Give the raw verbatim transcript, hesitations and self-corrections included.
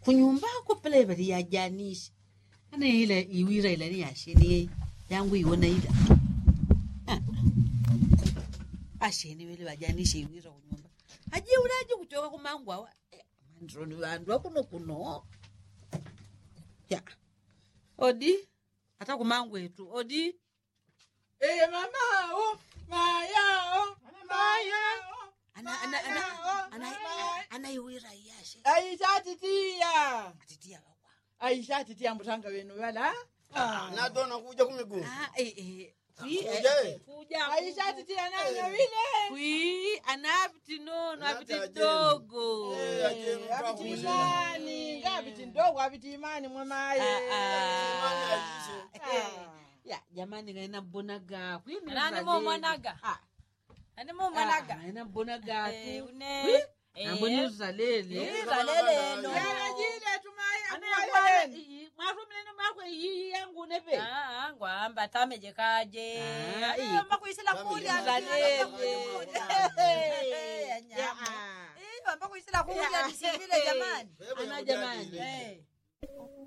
kunyumba ko pele bari ya janishi ana ile iwira ile ni ashini yangu iona ile ashini wele bajanishi iwira kunyumba aje uraje kutoka kumangu awa mandroni bandu akuno kuno ya odi hata kumangu wetu odi eh mama oh maya oh maya ana ana ana ana ana iwira yashi aishatitia atitia kwa aishatitia mbutanga wenu wala ah na dona kuja kumiguu ah eh eh kuja kuja aishatitia nani vile kui anabiti nono abiti dogo abiti imani ngabiti ndogo abiti imani mwamaye ya jamani ngaina bonaga kwini nani mo mwanaga ah nani mo mwanaga ngaina bonaga eh tu une amboni uzalele uzalele no yana jile tumai anakwani marumene makwe yi yangu nebe ah ngwamba tameje kaje Ah, makuisila kulya uzalele nyama eh bamba kuisila kulya bisibile jamani ana jamani eh